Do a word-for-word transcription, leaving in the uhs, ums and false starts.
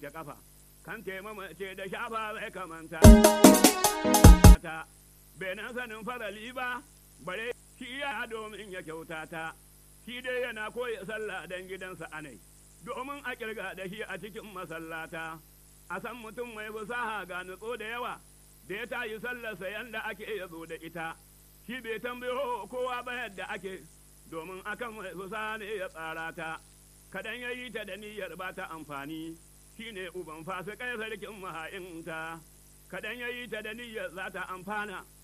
wanke kafa kan taimama ce da shafa zai kamanta ta bai nan sanin farali ba bare shi ya domin ya kyauta ta shi dai yana koya sallah dan gidansa anai domin a kirga da shi a cikin masallata a san mutum mai fasaha ga nutso da yawa da ya tayi sallarsa yanda ake ya zo da ita shi bai tambayo kowa ba yadda ake domin akan mai fasaha ne ya tsara ta kadan ya yi ta da niyyar ba ta amfani shi ne uban fasikai sarkin maha'inta kadan ya yi ta da niyyar za ta amfana